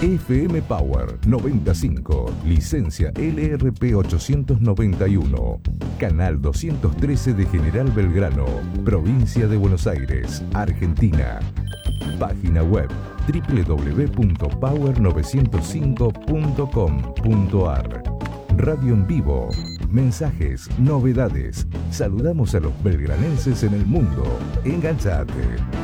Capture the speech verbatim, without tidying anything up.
F M Power noventa y cinco, licencia L R P ochocientos noventa y uno, canal doscientos trece de General Belgrano, provincia de Buenos Aires, Argentina. Página web doble u doble u doble u punto power novecientos cinco punto com punto ar. Radio en vivo, mensajes, novedades. Saludamos a los belgranenses en el mundo. Enganchate.